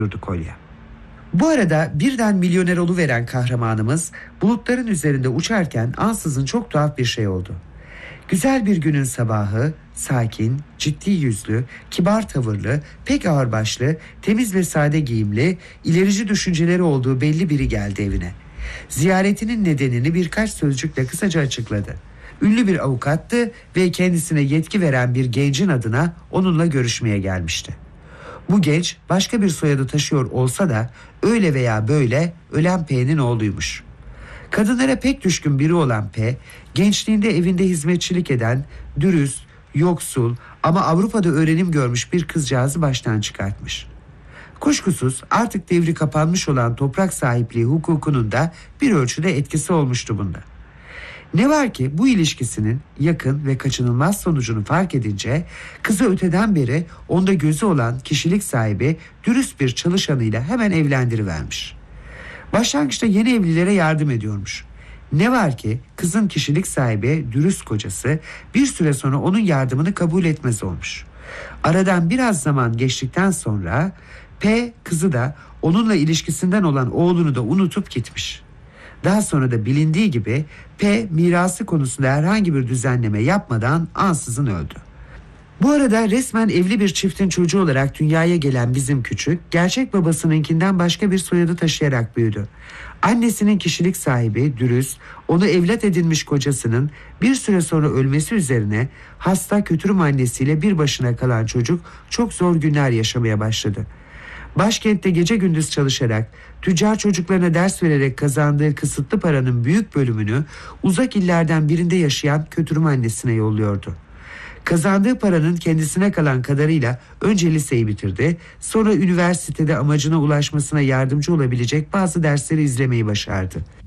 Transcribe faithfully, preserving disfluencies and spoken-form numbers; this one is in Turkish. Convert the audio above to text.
Kolya. Bu arada birden milyoner oluveren kahramanımız bulutların üzerinde uçarken ansızın çok tuhaf bir şey oldu. Güzel bir günün sabahı sakin, ciddi yüzlü, kibar tavırlı, pek ağırbaşlı, temiz ve sade giyimli, ilerici düşünceleri olduğu belli biri geldi evine. Ziyaretinin nedenini birkaç sözcükle kısaca açıkladı. Ünlü bir avukattı ve kendisine yetki veren bir gencin adına onunla görüşmeye gelmişti. Bu genç başka bir soyadı taşıyor olsa da öyle veya böyle ölen P'nin oğluymuş. Kadınlara pek düşkün biri olan P, gençliğinde evinde hizmetçilik eden, dürüst, yoksul ama Avrupa'da öğrenim görmüş bir kızcağızı baştan çıkartmış. Kuşkusuz artık devri kapanmış olan toprak sahipliği hukukunun da bir ölçüde etkisi olmuştu bunda. Ne var ki bu ilişkisinin yakın ve kaçınılmaz sonucunu fark edince kızı öteden beri onda gözü olan kişilik sahibi dürüst bir çalışanıyla hemen evlendirivermiş. Başlangıçta yeni evlilere yardım ediyormuş. Ne var ki kızın kişilik sahibi dürüst kocası bir süre sonra onun yardımını kabul etmez olmuş. Aradan biraz zaman geçtikten sonra P kızı da onunla ilişkisinden olan oğlunu da unutup gitmiş. Daha sonra da bilindiği gibi P mirası konusunda herhangi bir düzenleme yapmadan ansızın öldü. Bu arada resmen evli bir çiftin çocuğu olarak dünyaya gelen bizim küçük, gerçek babasınınkinden başka bir soyadı taşıyarak büyüdü. Annesinin kişilik sahibi, dürüst, onu evlat edinmiş kocasının bir süre sonra ölmesi üzerine hasta kötürüm annesiyle bir başına kalan çocuk çok zor günler yaşamaya başladı. Başkentte gece gündüz çalışarak, tüccar çocuklarına ders vererek kazandığı kısıtlı paranın büyük bölümünü uzak illerden birinde yaşayan kötürüm annesine yolluyordu. Kazandığı paranın kendisine kalan kadarıyla önce liseyi bitirdi, sonra üniversitede amacına ulaşmasına yardımcı olabilecek bazı dersleri izlemeyi başardı.